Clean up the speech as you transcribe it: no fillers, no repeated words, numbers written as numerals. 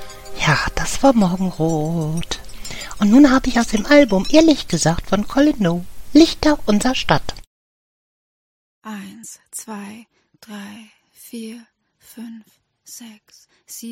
Ja, das war Morgenrot. Und nun habe ich aus dem Album Ehrlich gesagt von Colin No Lichter unserer Stadt. 1, 2, 3, 4, 5, 6, 7